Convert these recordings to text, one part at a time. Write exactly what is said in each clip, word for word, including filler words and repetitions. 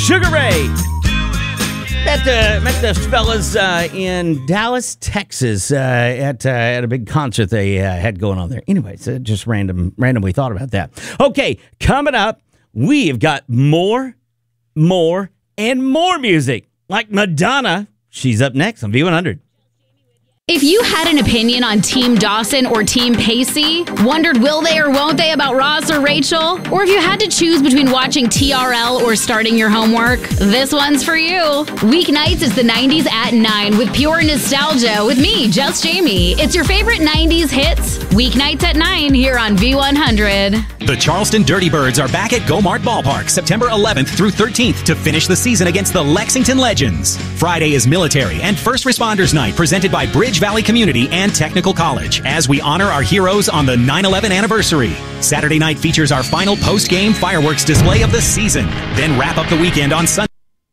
Sugar Ray. Met, uh, met those fellas uh, in Dallas, Texas, uh, at uh, at a big concert they uh, had going on there. Anyways, uh, just random, randomly thought about that. Okay, coming up, we've got more, more, and more music. Like Madonna, she's up next on V one hundred. If you had an opinion on Team Dawson or Team Pacey, wondered will they or won't they about Ross or Rachel, or if you had to choose between watching T R L or starting your homework, this one's for you. Weeknights is the nineties at nine with pure nostalgia with me, Just Jamie. It's your favorite nineties hits. Weeknights at nine here on V one hundred. The Charleston Dirty Birds are back at Gomart Ballpark September eleventh through thirteenth to finish the season against the Lexington Legends. Friday is Military and First Responders Night presented by Bridge Valley Community and Technical College as we honor our heroes on the nine eleven anniversary. Saturday night features our final post-game fireworks display of the season. Then wrap up the weekend on Sunday.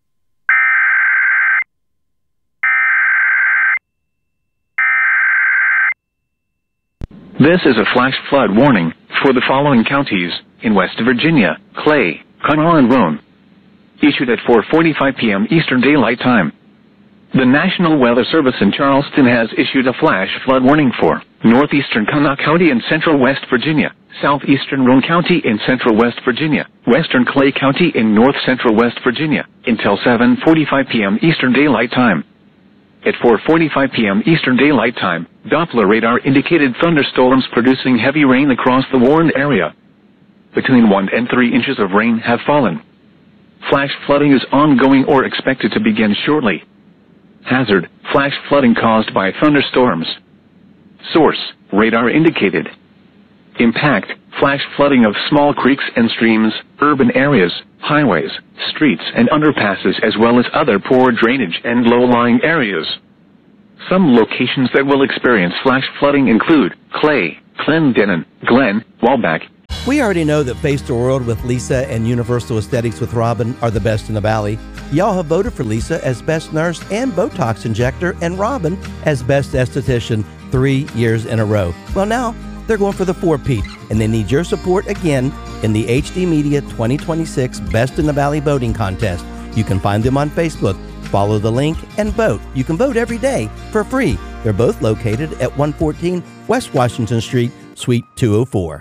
This is a flash flood warning for the following counties in West Virginia: Clay, Kanawha, and Roane. Issued at four forty-five p.m. Eastern Daylight Time. The National Weather Service in Charleston has issued a flash flood warning for northeastern Kanawha County in central West Virginia, southeastern Roane County in central West Virginia, western Clay County in north central West Virginia, until seven forty-five p.m. Eastern Daylight Time. At four forty-five p.m. Eastern Daylight Time, Doppler radar indicated thunderstorms producing heavy rain across the warned area. Between one and three inches of rain have fallen. Flash flooding is ongoing or expected to begin shortly. Hazard: flash flooding caused by thunderstorms. Source: radar indicated. Impact: flash flooding of small creeks and streams, urban areas, highways, streets and underpasses, as well as other poor drainage and low-lying areas. Some locations that will experience flash flooding include Clay, Clendenin, Glen, Walbeck. We already know that Face the World with Lisa and Universal Aesthetics with Robin are the best in the Valley. Y'all have voted for Lisa as best nurse and Botox injector, and Robin as best esthetician three years in a row. Well, now they're going for the four-peat, and they need your support again in the H D Media twenty twenty-six Best in the Valley voting contest. You can find them on Facebook. Follow the link and vote. You can vote every day for free. They're both located at one fourteen West Washington Street, Suite two oh four.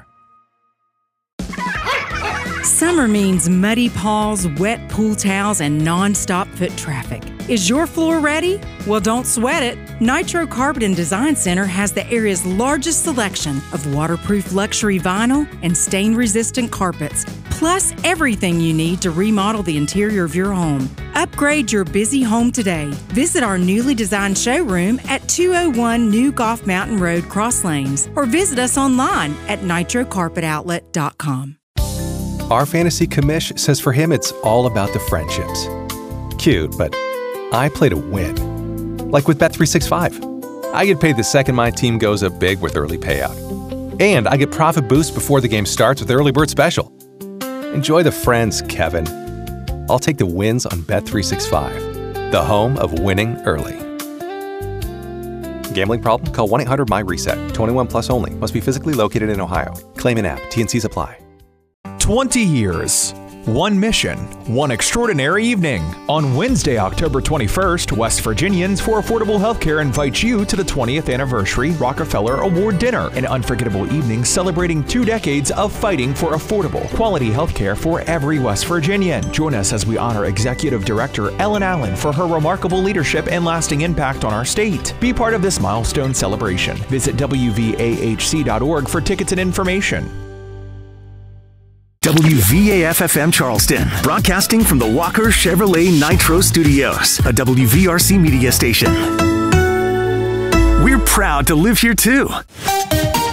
Summer means muddy paws, wet pool towels, and non-stop foot traffic. Is your floor ready? Well, don't sweat it. Nitro Carpet and Design Center has the area's largest selection of waterproof luxury vinyl and stain-resistant carpets, plus everything you need to remodel the interior of your home. Upgrade your busy home today. Visit our newly designed showroom at two oh one New Golf Mountain Road, Cross Lanes, or visit us online at nitro carpet outlet dot com. Our fantasy commish says for him it's all about the friendships. Cute, but I play to win. Like with Bet three sixty-five. I get paid the second my team goes up big with early payout. And I get profit boost before the game starts with Early Bird Special. Enjoy the friends, Kevin. I'll take the wins on Bet three sixty-five, the home of winning early. Gambling problem? Call one eight hundred M Y reset. twenty-one plus only. Must be physically located in Ohio. Claim in app. T and Cs apply. twenty years. One mission, one extraordinary evening. On Wednesday, October twenty-first, West Virginians for Affordable Healthcare invites you to the twentieth Anniversary Rockefeller Award Dinner, an unforgettable evening celebrating two decades of fighting for affordable, quality healthcare for every West Virginian. Join us as we honor Executive Director Ellen Allen for her remarkable leadership and lasting impact on our state. Be part of this milestone celebration. Visit W V A H C dot org for tickets and information. W V A F F M Charleston, broadcasting from the Walker Chevrolet Nitro Studios, a W V R C media station. We're proud to live here too.